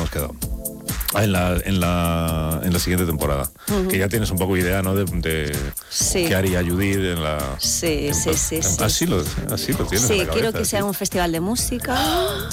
hemos quedado. En la siguiente temporada. Que ya tienes un poco idea, ¿no? De qué haría Judith en la... Sí. Así lo tienes. Sí, en la quiero cabeza, que sea un festival de música.